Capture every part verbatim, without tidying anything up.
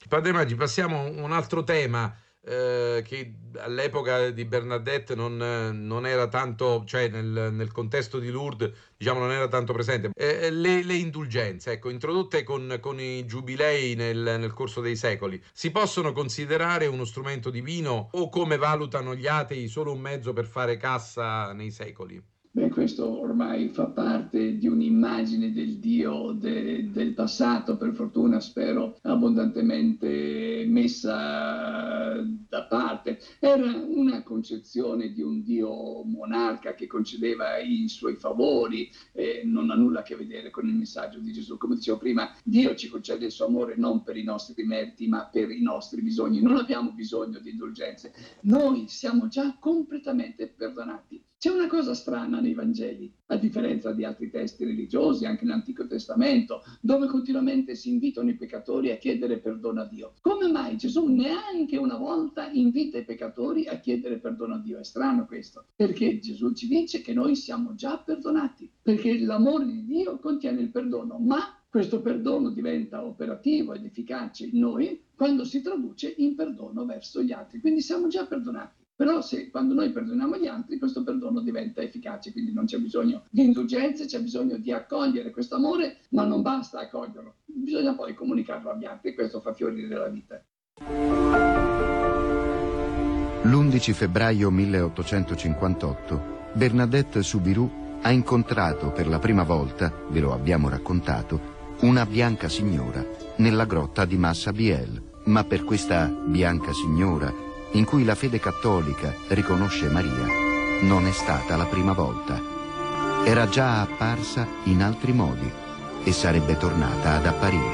Padre Maggi, passiamo a un altro tema eh, che all'epoca di Bernadette non, non era tanto, cioè nel, nel contesto di Lourdes, diciamo, non era tanto presente. Eh, le, le indulgenze, ecco, introdotte con, con i giubilei nel, nel corso dei secoli, si possono considerare uno strumento divino o, come valutano gli atei, solo un mezzo per fare cassa nei secoli? Beh, questo ormai fa parte di un'immagine del Dio de- del passato, per fortuna spero abbondantemente messa da parte. Era una concezione di un Dio monarca che concedeva i suoi favori, e non ha nulla a che vedere con il messaggio di Gesù. Come dicevo prima, Dio ci concede il suo amore non per i nostri meriti, ma per i nostri bisogni. Non abbiamo bisogno di indulgenze. Noi siamo già completamente perdonati. C'è una cosa strana nei Vangeli, a differenza di altri testi religiosi, anche nell'Antico Testamento, dove continuamente si invitano i peccatori a chiedere perdono a Dio. Come mai Gesù neanche una volta invita i peccatori a chiedere perdono a Dio? È strano questo, perché Gesù ci dice che noi siamo già perdonati, perché l'amore di Dio contiene il perdono, ma questo perdono diventa operativo ed efficace in noi quando si traduce in perdono verso gli altri. Quindi siamo già perdonati. Però se quando noi perdoniamo gli altri, questo perdono diventa efficace, quindi non c'è bisogno di indulgenze, c'è bisogno di accogliere questo amore, ma non basta accoglierlo, bisogna poi comunicarlo agli altri, questo fa fiorire la vita. l'undici febbraio milleottocentocinquantotto Bernadette Soubirous ha incontrato per la prima volta, ve lo abbiamo raccontato, una bianca signora nella grotta di Massa Biel. Ma per questa bianca signora, in cui la fede cattolica riconosce Maria, non è stata la prima volta. Era già apparsa in altri modi e sarebbe tornata ad apparire.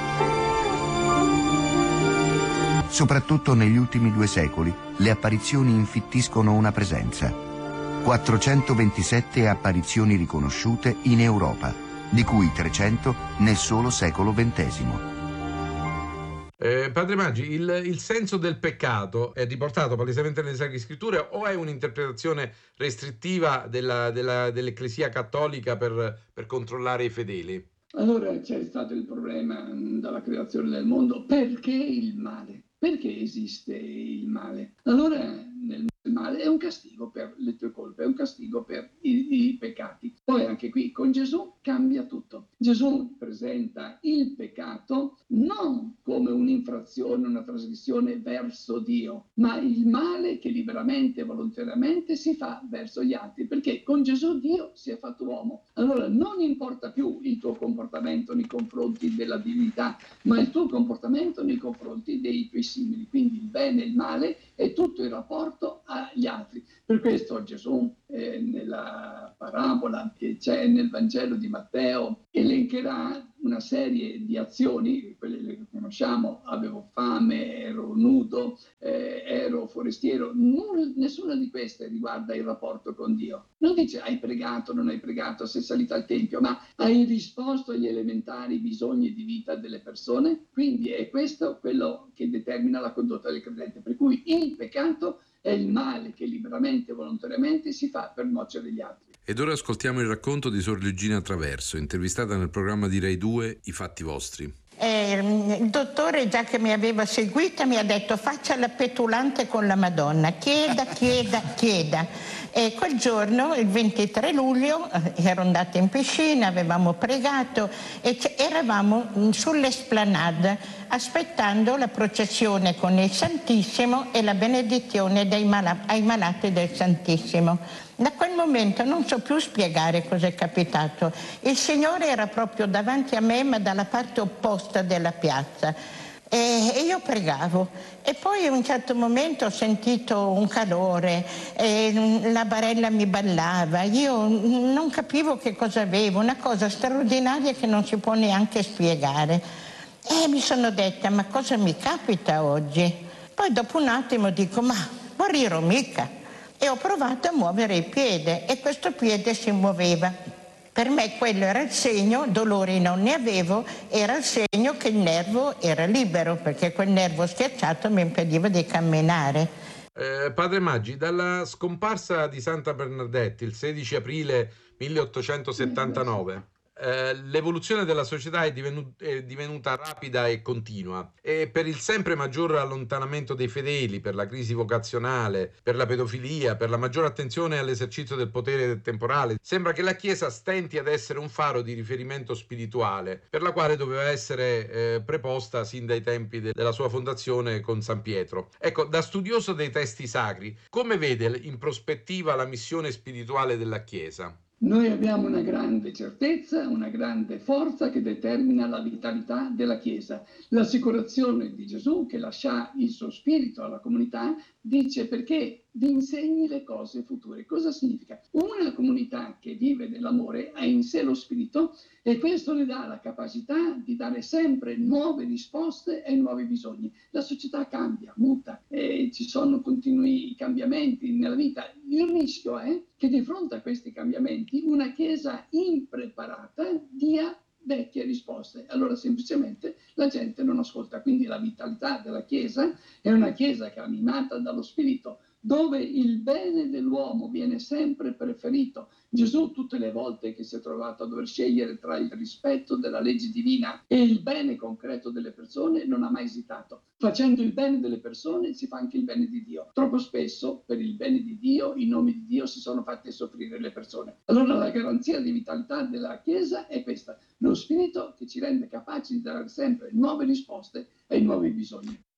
Soprattutto negli ultimi due secoli, le apparizioni infittiscono una presenza. quattrocentoventisette apparizioni riconosciute in Europa, di cui trecento nel solo secolo ventesimo. Eh, Padre Maggi, il, il senso del peccato è riportato palesemente nelle Sacre Scritture o è un'interpretazione restrittiva della, della, dell'Ecclesia cattolica per, per controllare i fedeli? Allora c'è stato il problema dalla creazione del mondo. Perché il male? Perché esiste il male? Allora nel il male è un castigo per le tue colpe, è un castigo per i, i peccati. Poi anche qui con Gesù cambia tutto. Gesù presenta il peccato non come un'infrazione, una trasgressione verso Dio, ma il male che liberamente e volontariamente si fa verso gli altri, perché con Gesù Dio si è fatto uomo. Allora non importa più il tuo comportamento nei confronti della divinità, ma il tuo comportamento nei confronti dei tuoi simili. Quindi il bene e il male è tutto il rapporto agli altri. Per questo Gesù eh, nella parabola che c'è nel Vangelo di Matteo elencherà una serie di azioni, quelle le conosciamo: avevo fame, ero nudo, eh, ero forestiero. Null, nessuna di queste riguarda il rapporto con Dio. Non dice hai pregato, non hai pregato, sei salito al Tempio, ma hai risposto agli elementari bisogni di vita delle persone? Quindi è questo quello che determina la condotta del credente, per cui il peccato è il male che liberamente e volontariamente si fa per nuocere gli altri. Ed ora ascoltiamo il racconto di Sor Luigina Traverso, intervistata nel programma di Rai due I fatti vostri. Eh, il dottore, già che mi aveva seguita, mi ha detto faccia la petulante con la Madonna, chieda, chieda, chieda. E quel giorno, il ventitré luglio, ero andata in piscina, avevamo pregato e eravamo sull'esplanade aspettando la processione con il Santissimo e la benedizione dei mala- ai malati del Santissimo. Da quel momento non so più spiegare cosa è capitato. Il Signore era proprio davanti a me, ma dalla parte opposta della piazza. E io pregavo e poi a un certo momento ho sentito un calore, e la barella mi ballava, io non capivo che cosa avevo, una cosa straordinaria che non si può neanche spiegare. E mi sono detta, ma cosa mi capita oggi? Poi dopo un attimo dico, ma morirò mica. E ho provato a muovere il piede e questo piede si muoveva. Per me quello era il segno, dolori non ne avevo, era il segno che il nervo era libero, perché quel nervo schiacciato mi impediva di camminare. Eh, Padre Maggi, dalla scomparsa di Santa Bernadette il sedici aprile milleottocentosettantanove eh, l'evoluzione della società è, divenu- è divenuta rapida e continua, e per il sempre maggior allontanamento dei fedeli, per la crisi vocazionale, per la pedofilia, per la maggiore attenzione all'esercizio del potere temporale, sembra che la Chiesa stenti ad essere un faro di riferimento spirituale, per la quale doveva essere eh, preposta sin dai tempi de- della sua fondazione con San Pietro. Ecco, da studioso dei testi sacri, come vede in prospettiva la missione spirituale della Chiesa? Noi abbiamo una grande certezza, una grande forza che determina la vitalità della Chiesa. L'assicurazione di Gesù, che lascia il suo spirito alla comunità, dice: perché vi insegni le cose future. Cosa significa? Una comunità che vive nell'amore ha in sé lo spirito, e questo le dà la capacità di dare sempre nuove risposte ai nuovi bisogni. La società cambia, muta, e ci sono continui cambiamenti nella vita. Il rischio è che di fronte a questi cambiamenti una Chiesa impreparata dia vecchie risposte. Allora semplicemente la gente non ascolta. Quindi la vitalità della Chiesa è una Chiesa che è animata dallo Spirito, dove il bene dell'uomo viene sempre preferito. Gesù, tutte le volte che si è trovato a dover scegliere tra il rispetto della legge divina e il bene concreto delle persone, non ha mai esitato. Facendo il bene delle persone si fa anche il bene di Dio. Troppo spesso, per il bene di Dio, in nome di Dio, si sono fatte soffrire le persone. Allora la garanzia di vitalità della Chiesa è questa: lo Spirito che ci rende capaci di dare sempre nuove risposte ai nuovi bisogni.